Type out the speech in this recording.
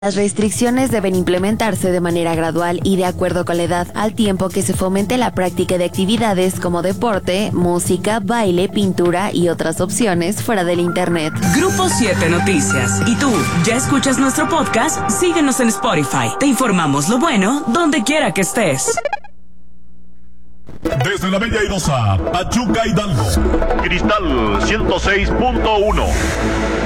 Las restricciones deben implementarse de manera gradual y de acuerdo con la edad, al tiempo que se fomente la práctica de actividades como deporte, música, baile, pintura y otras opciones fuera del Internet. Grupo 7 Noticias. ¿Y tú, ya escuchas nuestro podcast? Síguenos en Spotify. Te informamos lo bueno donde quiera que estés. Desde la Bella Airosa, Pachuca, Hidalgo. Cristal 106.1.